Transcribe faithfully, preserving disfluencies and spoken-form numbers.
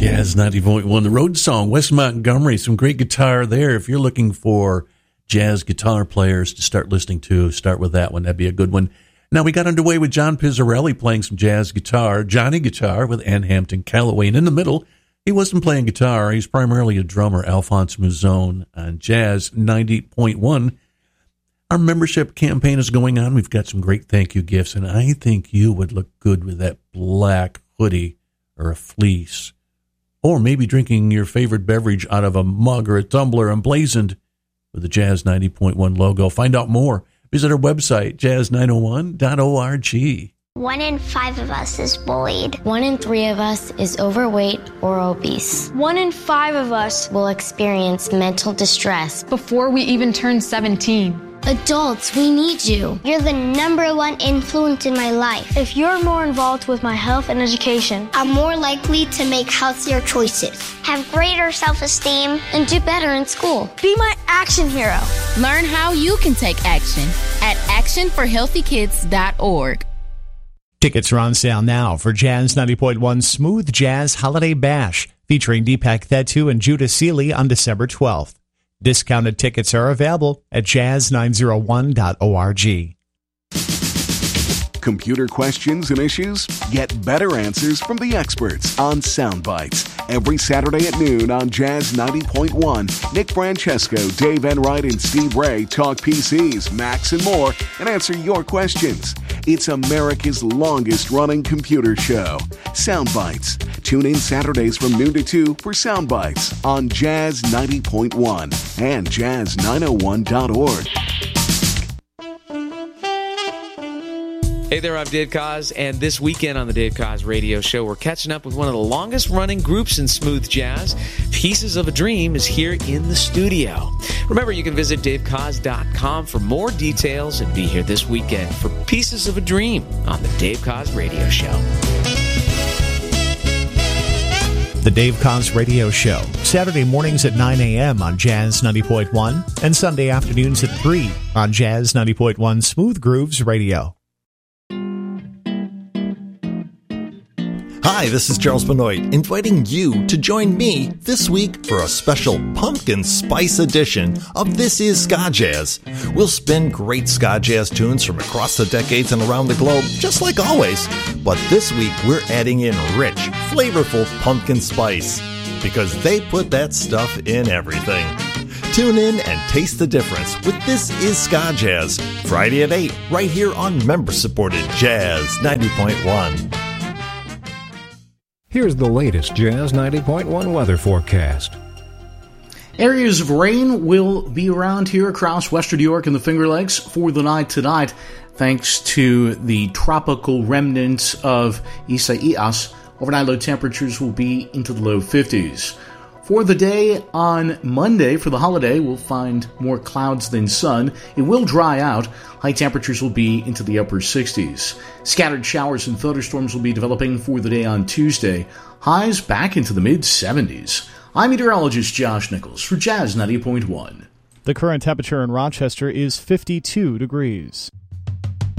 Jazz ninety point one, the road song, Wes Montgomery, some great guitar there. If you're looking for jazz guitar players to start listening to, start with that one. That'd be a good one. Now, we got underway with John Pizzarelli playing some jazz guitar, Johnny Guitar with Ann Hampton Callaway. And in the middle, he wasn't playing guitar. He's primarily a drummer, Alphonse Mouzon on Jazz ninety point one. Our membership campaign is going on. We've got some great thank you gifts, and I think you would look good with that black hoodie or a fleece, or maybe drinking your favorite beverage out of a mug or a tumbler emblazoned with the Jazz ninety point one logo. Find out more. Visit our website, jazz nine oh one dot org. One in five of us is bullied. One in three of us is overweight or obese. One in five of us will experience mental distress before we even turn seventeen. Adults, we need you. You're the number one influence in my life. If you're more involved with my health and education, I'm more likely to make healthier choices, have greater self-esteem, and do better in school. Be my action hero. Learn how you can take action at action for healthy kids dot org. Tickets are on sale now for Jazz ninety point one Smooth Jazz Holiday Bash, featuring Deepak Thettu and Judah Seeley on December twelfth. Discounted tickets are available at jazz nine oh one dot org. Computer questions and issues? Get better answers from the experts on Soundbites. Every Saturday at noon on Jazz ninety point one, Nick Francesco, Dave Enright, and Steve Ray talk P Cs, Macs, and more, and answer your questions. It's America's longest-running computer show. Soundbites. Tune in Saturdays from noon to two for Soundbites on Jazz ninety point one and jazz nine oh one dot org. Hey there, I'm Dave Koz, and this weekend on the Dave Koz Radio Show, we're catching up with one of the longest-running groups in smooth jazz. Pieces of a Dream is here in the studio. Remember, you can visit dave koz dot com for more details and be here this weekend for Pieces of a Dream on the Dave Koz Radio Show. The Dave Koz Radio Show, Saturday mornings at nine a.m. on Jazz ninety point one and Sunday afternoons at three on Jazz ninety point one Smooth Grooves Radio. Hi, this is Charles Benoit, inviting you to join me this week for a special pumpkin spice edition of This Is Ska Jazz. We'll spin great ska jazz tunes from across the decades and around the globe, just like always. But this week, we're adding in rich, flavorful pumpkin spice, because they put that stuff in everything. Tune in and taste the difference with This Is Ska Jazz, Friday at eight, right here on member-supported Jazz ninety point one. Here's the latest Jazz ninety point one weather forecast. Areas of rain will be around here across western New York and the Finger Lakes for the night tonight, thanks to the tropical remnants of Isaias. Overnight low temperatures will be into the low fifties. For the day on Monday, for the holiday, we'll find more clouds than sun. It will dry out. High temperatures will be into the upper sixties. Scattered showers and thunderstorms will be developing for the day on Tuesday. Highs back into the mid-seventies. I'm meteorologist Josh Nichols for Jazz ninety point one. The current temperature in Rochester is fifty-two degrees.